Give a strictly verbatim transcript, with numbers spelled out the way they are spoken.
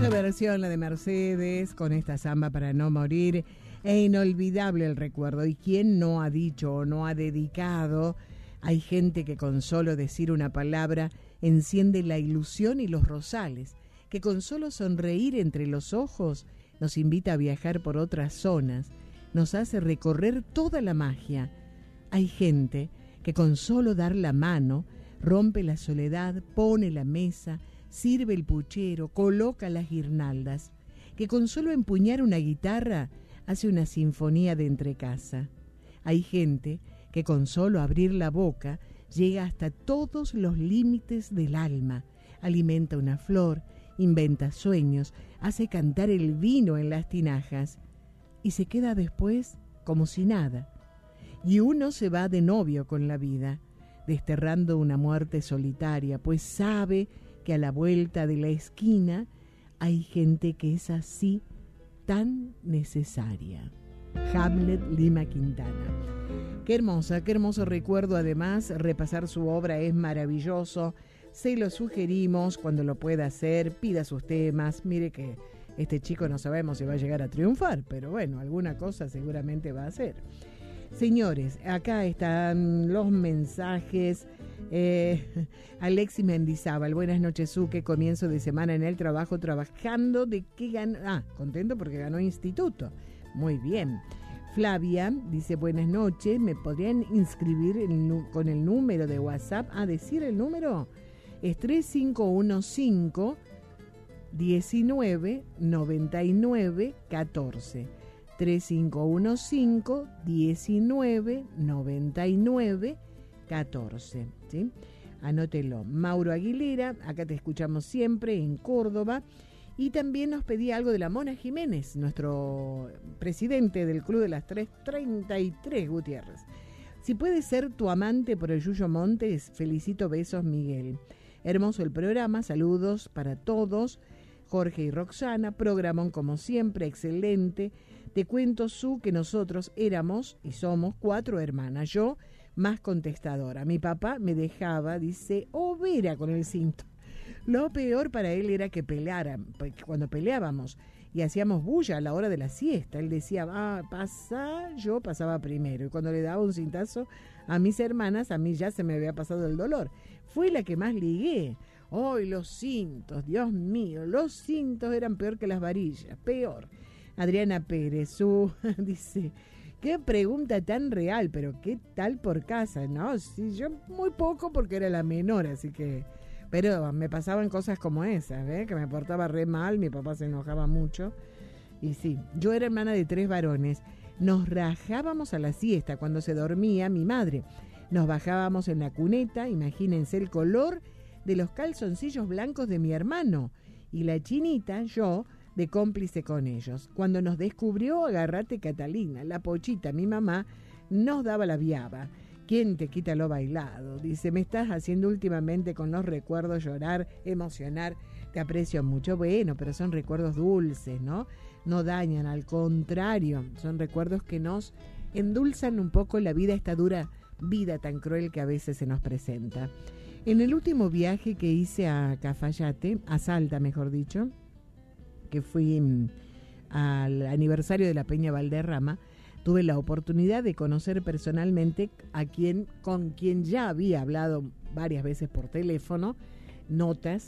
Hermosa versión la de Mercedes con esta samba para no morir, e inolvidable el recuerdo. ¿Y quién no ha dicho o no ha dedicado? Hay gente que con solo decir una palabra enciende la ilusión y los rosales, que con solo sonreír entre los ojos nos invita a viajar por otras zonas, nos hace recorrer toda la magia. Hay gente que con solo dar la mano rompe la soledad, pone la mesa, sirve el puchero, coloca las guirnaldas, que con solo empuñar una guitarra hace una sinfonía de entrecasa. Hay gente que con solo abrir la boca llega hasta todos los límites del alma, alimenta una flor, inventa sueños, hace cantar el vino en las tinajas y se queda después como si nada. Y uno se va de novio con la vida, desterrando una muerte solitaria, pues sabe que a la vuelta de la esquina hay gente que es así, tan necesaria. Hamlet Lima Quintana. Qué hermosa, qué hermoso recuerdo. Además, repasar su obra es maravilloso. Se lo sugerimos cuando lo pueda hacer. Pida sus temas. Mire que este chico no sabemos si va a llegar a triunfar, pero bueno, alguna cosa seguramente va a hacer. Señores, acá están los mensajes. Eh, Alexis Mendizábal, buenas noches, Suque. Comienzo de semana en el trabajo, trabajando. ¿De qué ganó? Ah, contento porque ganó instituto. Muy bien. Flavia dice, buenas noches, ¿me podrían inscribir el, con el número de WhatsApp? A decir el número es tres cinco uno cinco, diecinueve, noventa y nueve, catorce. tres cinco uno cinco, diecinueve, noventa y nueve, catorce. ¿Sí? Anótelo. Mauro Aguilera, acá te escuchamos siempre en Córdoba. Y también nos pedía algo de la Mona Jiménez, nuestro presidente del Club de las tres treinta y tres, Gutiérrez. Si puede ser tu amante por el Yuyo Montes, felicito, besos, Miguel. Hermoso el programa, saludos para todos. Jorge y Roxana, programón como siempre, excelente. Te cuento, Su, que nosotros éramos y somos cuatro hermanas. Yo, más contestadora. Mi papá me dejaba, dice, overa con el cinto. Lo peor para él era que pelearan, cuando peleábamos y hacíamos bulla a la hora de la siesta. Él decía, ah, pasa, yo pasaba primero. Y cuando le daba un cintazo a mis hermanas, a mí ya se me había pasado el dolor. Fui la que más ligué. ¡Ay, los cintos! Dios mío, los cintos eran peor que las varillas, peor. Adriana Pérez, su, dice, qué pregunta tan real, pero qué tal por casa, ¿no? Sí, yo muy poco porque era la menor, así que... Pero me pasaban cosas como esas, ¿ves? Que me portaba re mal, mi papá se enojaba mucho. Y sí, yo era hermana de tres varones. Nos rajábamos a la siesta cuando se dormía mi madre. Nos bajábamos en la cuneta, imagínense el color de los calzoncillos blancos de mi hermano. Y la chinita, yo, de cómplice con ellos. Cuando nos descubrió, agarrate Catalina, la pochita, mi mamá, nos daba la viaba. ¿Quién te quita lo bailado? Dice, me estás haciendo últimamente con los recuerdos llorar, emocionar. Te aprecio mucho. Bueno, pero son recuerdos dulces, ¿no? No dañan, al contrario. Son recuerdos que nos endulzan un poco la vida, esta dura vida tan cruel que a veces se nos presenta. En el último viaje que hice a Cafayate, a Salta mejor dicho, que fui al aniversario de la Peña Valderrama, tuve la oportunidad de conocer personalmente a quien, con quien ya había hablado varias veces por teléfono, notas